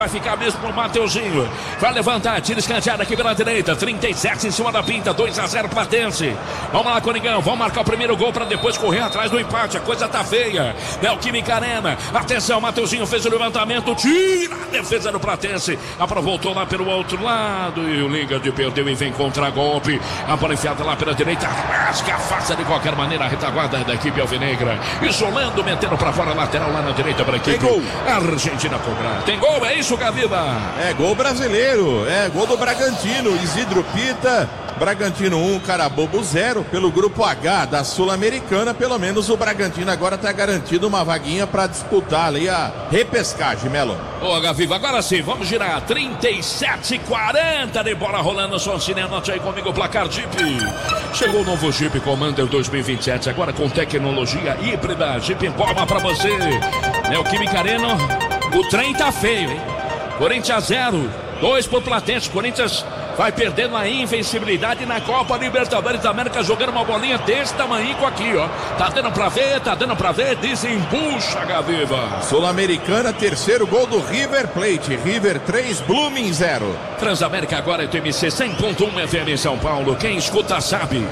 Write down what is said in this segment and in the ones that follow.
Vai ficar mesmo pro Mateuzinho. Vai levantar, tira escanteado aqui pela direita. 37 em cima da pinta, 2-0 Platense. Vamos lá, Coringão. Vamos marcar o primeiro gol para depois correr atrás do empate. A coisa tá feia. Neoquímica Arena. Atenção, Mateuzinho fez o levantamento. Tira a defesa do Platense. A bola voltou lá pelo outro lado. E o Lingard perdeu e vem contra-golpe. A bola enfiada lá pela direita. Rasga, afasta de qualquer maneira a retaguarda da equipe alvinegra. Isolando, metendo para fora, lateral lá na direita para a equipe. Tem gol. Argentina cobrar. Tem gol, é isso, Gaviva? É gol brasileiro, é gol do Bragantino, Isidro Pita. Bragantino 1, Carabobo 0, pelo grupo H da Sul-Americana. Pelo menos o Bragantino agora está garantido uma vaguinha para disputar ali a repescagem, Melo. Ô, Gaviva, agora sim, vamos girar. 37-40 de bola rolando, Soncini, anote aí comigo o placar Jeep. Chegou o novo Jeep Commander 2027, agora com tecnologia híbrida. Jeep em forma para você. Neoquímica Arena, o trem tá feio, hein? Corinthians 0, 2 pro Platense. Corinthians vai perdendo a invencibilidade na Copa Libertadores da América, jogando uma bolinha desse tamanho aqui, ó. Tá dando pra ver, desembucha, Gaviva. Sul-Americana, terceiro gol do River Plate. River 3, Blooming 0. Transamérica agora é TMC 100.1 FM em São Paulo. Quem escuta sabe.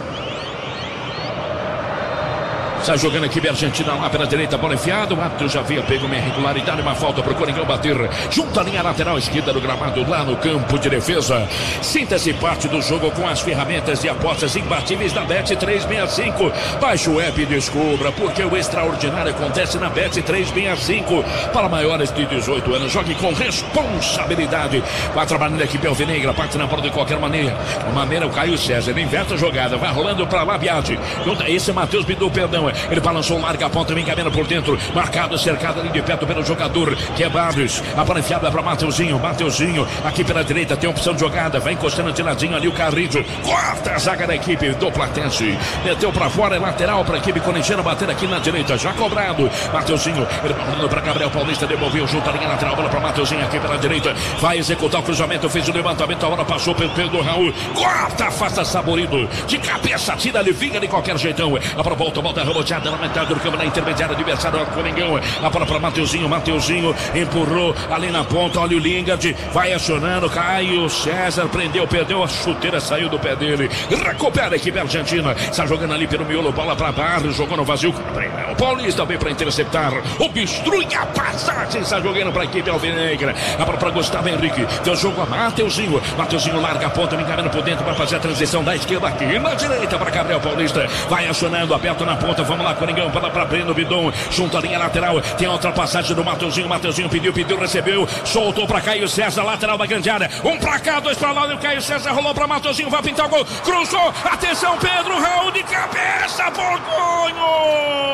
Está jogando aqui a Argentina lá pela direita, bola enfiada. O árbitro já havia pego uma irregularidade, uma falta para o Coringão bater junto à linha lateral esquerda do gramado, lá no campo de defesa. Sinta-se parte do jogo com as ferramentas de apostas imbatíveis da Bet365. Baixe o app e descubra, porque o extraordinário acontece na Bet365. Para maiores de 18 anos, jogue com responsabilidade. Vai trabalhando a equipe alvinegra, parte na bola de qualquer maneira. O Caio César, ele inverte a jogada, vai rolando para lá, Biati. Esse Matheus pediu perdão. Ele balançou, larga a ponta, vem caminhando por dentro. Marcado, cercado ali de perto pelo jogador que é Barros. A bola enfiada para Mateuzinho. Mateuzinho aqui pela direita, tem opção de jogada. Vai encostando de ladinho ali o Carrijo. Corta a zaga da equipe do Platense. Meteu para fora, é lateral para a equipe corintiana bater aqui na direita. Já cobrado. Mateuzinho, ele mandando para Gabriel Paulista. Devolveu junto à linha lateral. Bola para Mateuzinho aqui pela direita. Vai executar o cruzamento. Fez o levantamento. A bola passou pelo Pedro Raul. Corta, afasta Saborido. De cabeça, tira, ele vinha de qualquer jeitão. A bola volta reboteada na metade do campo, na intermediária, adversário do Coringão. A bola para Mateuzinho empurrou ali na ponta, olha o Lingard, vai acionando, Caio César prendeu, perdeu, a chuteira saiu do pé dele, recupera a equipe argentina, está jogando ali pelo miolo, bola para Barros, jogou no vazio, o Paulista vem para interceptar, obstrui a passagem, está jogando para a equipe alvinegra, a bola para Gustavo Henrique, deu jogo a Mateuzinho larga a ponta, me encaminhando por dentro para fazer a transição da esquerda aqui na direita para Gabriel Paulista, vai acionando, aperta na ponta, vamos lá, Coringão, para Breno Bidon, junto à linha lateral, tem a ultrapassagem do Mateuzinho pediu, recebeu, soltou para Caio César, lateral da grande área, 1 para cá, 2 para lá, e o Caio César rolou para Mateuzinho, vai pintar o gol, cruzou, atenção, Pedro Raul de cabeça, Borgonho!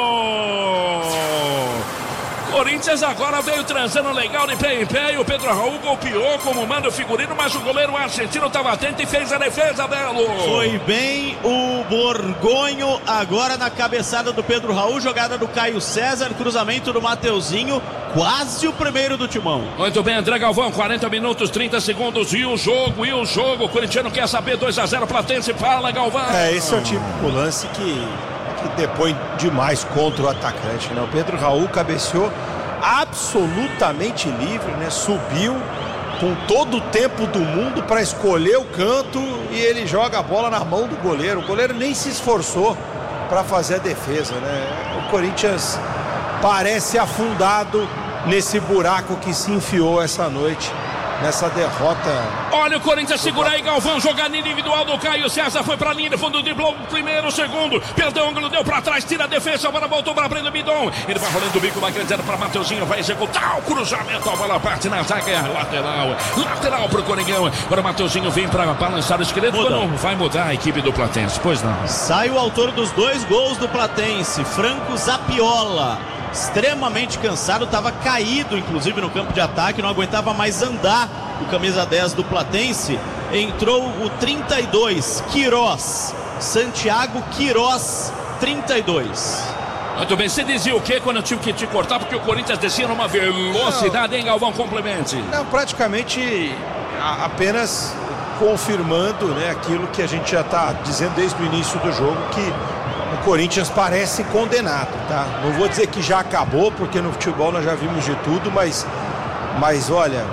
Corinthians agora veio transando legal de pé em pé, e o Pedro Raul golpeou como manda o figurino, mas o goleiro argentino estava atento e fez a defesa, Belo. Foi bem o Borgonho agora na cabeçada do Pedro Raul, jogada do Caio César, cruzamento do Mateuzinho, quase o primeiro do Timão. Muito bem, André Galvão, 40 minutos, 30 segundos, e o jogo, o corintiano quer saber, 2-0 Platense, fala, Galvão. Esse é o típico lance que depõe demais contra o atacante, né? O Pedro Raul cabeceou absolutamente livre, né? Subiu com todo o tempo do mundo para escolher o canto e ele joga a bola na mão do goleiro. O goleiro nem se esforçou para fazer a defesa, né? O Corinthians parece afundado nesse buraco que se enfiou essa noite, nessa derrota. Olha o Corinthians, segura aí, Galvão, jogada individual do Caio César, foi pra linha de fundo, driblou o primeiro, o segundo, perdeu o ângulo, deu pra trás, tira a defesa, a bola voltou pra Breno Bidon, ele vai rolando o bico, vai grande pra Mateuzinho, vai executar o cruzamento, a bola parte na zaga, lateral pro Coringão, agora o Mateuzinho vem pra balançar o esqueleto, não vai mudar a equipe do Platense, pois não. Sai o autor dos 2 gols do Platense, Franco Zapiola, extremamente cansado, estava caído inclusive no campo de ataque, não aguentava mais andar. O camisa 10 do Platense, entrou o 32, Queiroz, Santiago Queiroz, 32. Muito bem, você dizia o que quando eu tive que te cortar, porque o Corinthians descia numa velocidade, hein, Galvão, complemente? Não, praticamente apenas confirmando, né, aquilo que a gente já está dizendo desde o início do jogo, que o Corinthians parece condenado, tá? Não vou dizer que já acabou, porque no futebol nós já vimos de tudo, mas Mas olha,